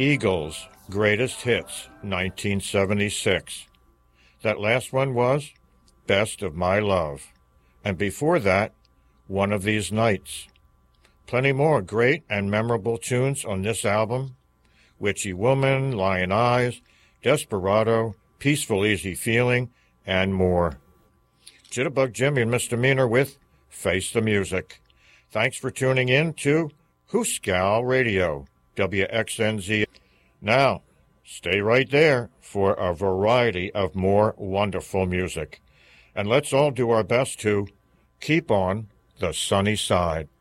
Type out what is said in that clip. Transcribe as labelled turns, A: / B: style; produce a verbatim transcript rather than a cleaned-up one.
A: Eagles' Greatest Hits, nineteen seventy-six. That last one was Best of My Love. And before that, One of These Nights. Plenty more great and memorable tunes on this album. Witchy Woman, Lion Eyes, Desperado, Peaceful Easy Feeling, and more. Jitterbug Jimmy and Misdemeanor with Face the Music. Thanks for tuning in to Hooskow Radio, W X N Z. Now, stay right there for a variety of more wonderful music. And let's all do our best to keep on the sunny side.